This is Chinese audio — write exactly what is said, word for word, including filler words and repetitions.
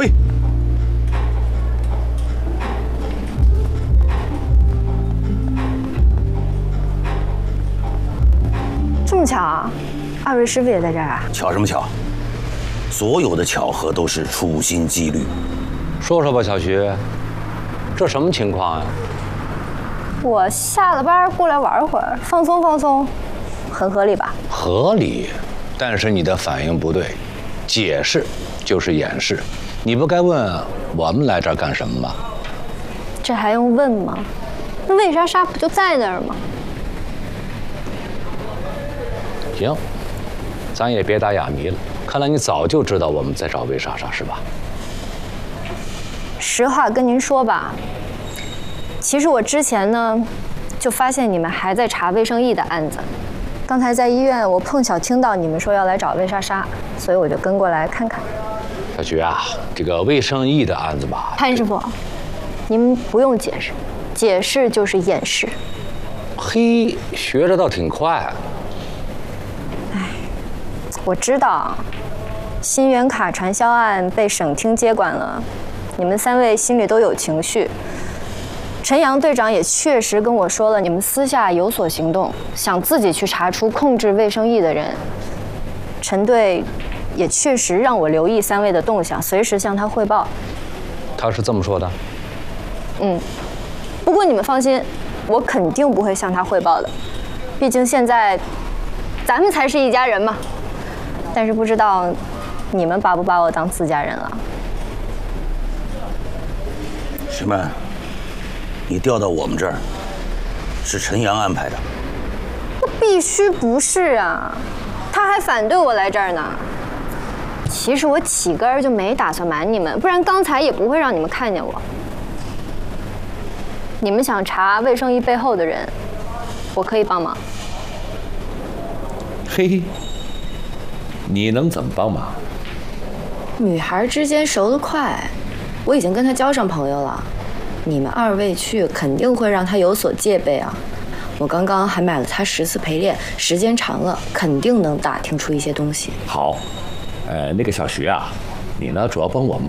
退。 这么巧啊，二位师傅也在这儿啊？ 巧什么巧？所有的巧合都是处心积虑。 说说吧，小徐，这什么情况呀？ 我下了班过来玩会儿，放松放松，很合理吧？ 合理，但是你的反应不对，解释就是掩饰。你不该问我们来这儿干什么吗？ 这还用问吗？那魏莎莎不就在那儿吗？ 行，咱也别打哑谜了。看来你早就知道我们在找魏莎莎是吧？ 实话跟您说吧，其实我之前呢，就发现你们还在查魏圣义的案子。刚才在医院，我碰巧听到你们说要来找魏莎莎，所以我就跟过来看看。 小徐啊，这个魏圣义的案子吧， 潘师傅，您不用解释，解释就是掩饰。 嘿，学着倒挺快。 哎，我知道，新源卡传销案被省厅接管了，你们三位心里都有情绪。陈阳队长也确实跟我说了，你们私下有所行动，想自己去查出控制魏圣义的人。陈队也确实让我留意三位的动向，随时向他汇报。 他是这么说的？ 嗯，不过你们放心，我肯定不会向他汇报的，毕竟现在咱们才是一家人嘛。但是不知道你们把不把我当自家人了？ 徐曼，你调到我们这儿，是陈阳安排的？ 那必须不是啊，他还反对我来这儿呢。其实我起根儿就没打算瞒你们，不然刚才也不会让你们看见我。你们想查魏圣义背后的人，我可以帮忙。 嘿，你能怎么帮忙？ 女孩之间熟得快，我已经跟她交上朋友了。你们二位去肯定会让她有所戒备啊。我刚刚还买了她十次陪练，时间长了肯定能打听出一些东西。 好，呃，那个小徐啊，你呢主要帮我们